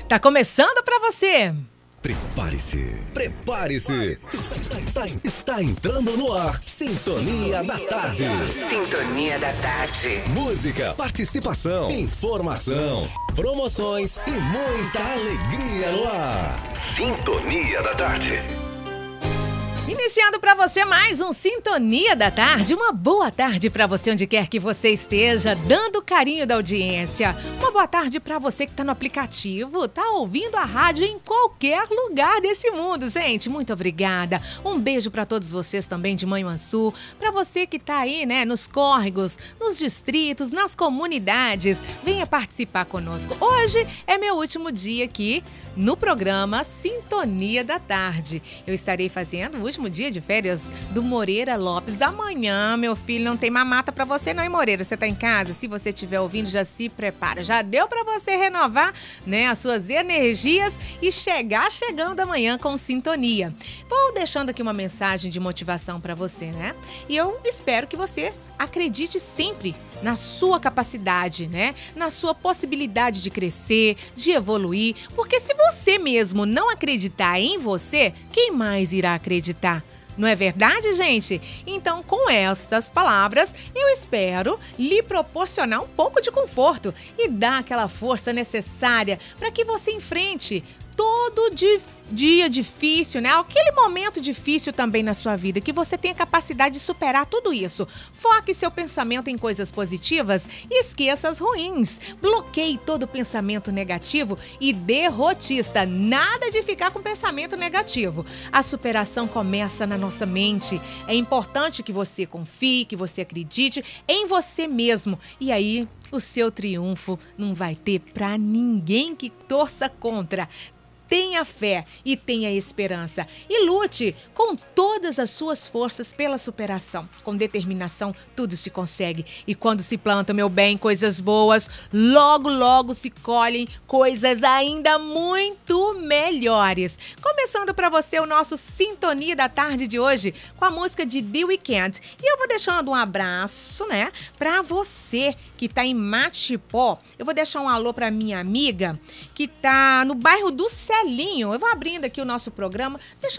Tá começando pra você. Prepare-se, prepare-se. Está entrando no ar Sintonia da Tarde. Sintonia da Tarde. Música, participação, informação, promoções e muita alegria no ar. Sintonia da Tarde. Iniciando para você mais um Sintonia da Tarde. Uma boa tarde para você onde quer que você esteja, dando carinho da audiência. Uma boa tarde para você que está no aplicativo, tá ouvindo a rádio em qualquer lugar desse mundo, gente. Muito obrigada. Um beijo para todos vocês também de Manhuaçu, para você que tá aí, né, nos córregos, nos distritos, nas comunidades. Venha participar conosco. Hoje é meu último dia aqui no programa Sintonia da Tarde. Eu estarei fazendo o último dia de férias do Moreira Lopes. Amanhã, meu filho, não tem mamata pra você não, hein, Moreira? Você tá em casa? Se você estiver ouvindo, já se prepara. Já deu pra você renovar, né, as suas energias e chegando amanhã com Sintonia. Vou deixando aqui uma mensagem de motivação pra você, né? E eu espero que você acredite sempre na sua capacidade, né? Na sua possibilidade de crescer, de evoluir, porque se você mesmo não acreditar em você, quem mais irá acreditar? Não é verdade, gente? Então, com estas palavras, eu espero lhe proporcionar um pouco de conforto e dar aquela força necessária para que você enfrente todo dia difícil, né? Aquele momento difícil também na sua vida, que você tenha capacidade de superar tudo isso. Foque seu pensamento em coisas positivas e esqueça as ruins. Bloqueie todo pensamento negativo e derrotista. Nada de ficar com pensamento negativo. A superação começa na nossa mente. É importante que você confie, que você acredite em você mesmo. E aí, o seu triunfo não vai ter pra ninguém que torça contra. Tenha fé e tenha esperança e lute com todas as suas forças pela superação. Com determinação, tudo se consegue. E quando se planta, meu bem, coisas boas, logo, logo se colhem coisas ainda muito melhores. Começando para você o nosso Sintonia da Tarde de hoje com a música de The Weeknd. E eu vou deixando um abraço, né, para você que tá em Matipó. Eu vou deixar um alô para minha amiga que tá no bairro do Celinho. Eu vou abrindo aqui o nosso programa, deixando